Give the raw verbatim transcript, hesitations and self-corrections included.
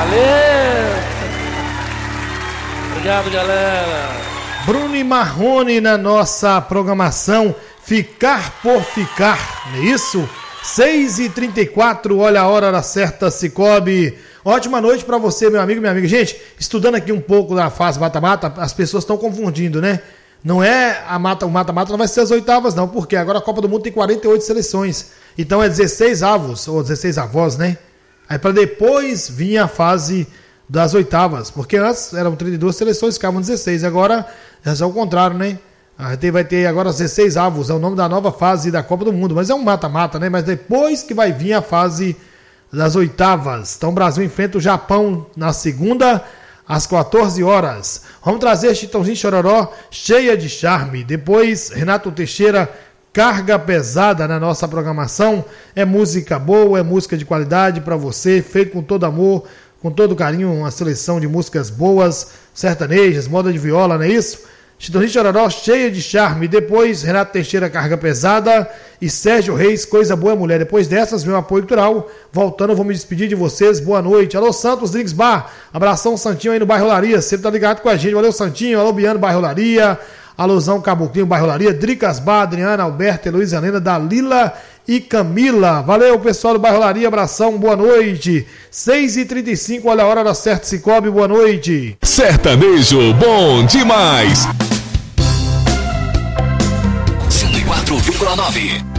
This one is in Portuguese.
Valeu! Obrigado, galera. Bruno e Marrone na nossa programação Ficar por Ficar, não é isso? seis e trinta e quatro, olha a hora da certa, Cicobi. Ótima noite pra você, meu amigo, minha amiga. Gente, estudando aqui um pouco da fase mata-mata, as pessoas estão confundindo, né? Não é a mata, o mata-mata não vai ser as oitavas, não, porque agora a Copa do Mundo tem quarenta e oito seleções. Então é dezesseis avos, ou dezesseis avós, né? Aí pra depois vinha a fase das oitavas, porque antes eram trinta e duas seleções, ficavam dezesseis, agora já é o contrário, né? Vai ter agora dezesseis avos, é o nome da nova fase da Copa do Mundo, mas é um mata-mata, né? Mas depois que vai vir a fase das oitavas. Então o Brasil enfrenta o Japão na segunda, às quatorze horas. Vamos trazer Chitãozinho Chororó, cheia de charme. Depois, Renato Teixeira, carga pesada na nossa programação. É música boa, é música de qualidade para você, feito com todo amor, com todo carinho, uma seleção de músicas boas, sertanejas, moda de viola, não é isso? Chitãozinho Chororó, cheia de charme. Depois, Renato Teixeira, carga pesada. E Sérgio Reis, coisa boa, mulher. Depois dessas, meu apoio cultural. Voltando, eu vou me despedir de vocês. Boa noite. Alô, Santos Drinks Bar. Abração, Santinho aí no Bairro Olaria. Sempre tá ligado com a gente. Valeu, Santinho. Alô, Biano, Bairro Olaria. Alôzão, Caboclinho, Bairro Olaria. Dricas Bar, Adriana, Alberto, Heloísa Helena, Dalila e Camila. Valeu, pessoal do Bairro Olaria. Abração, boa noite. seis e trinta e cinco, olha a hora da Certa Cicobi. Boa noite. Sertanejo bom demais. cento e quatro vírgula nove